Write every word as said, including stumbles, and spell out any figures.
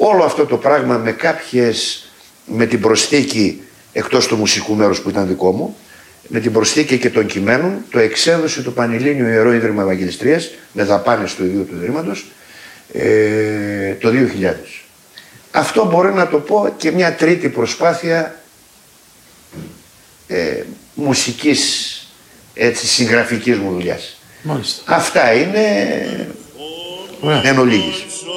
όλο αυτό το πράγμα με κάποιες, με την προσθήκη, εκτός του μουσικού μέρους που ήταν δικό μου, με την προσθήκη και των κειμένων, το εξέδωσε το Πανελλήνιο Ιερό Ίδρυμα Ευαγγελιστρίας, με δαπάνες του ιδίου του Ιδρύματος, ε, το δύο χιλιάδες. Αυτό μπορώ να το πω και μια τρίτη προσπάθεια ε, μουσικής, έτσι, συγγραφικής μου δουλειάς. Μάλιστα. Αυτά είναι εν ολίγης.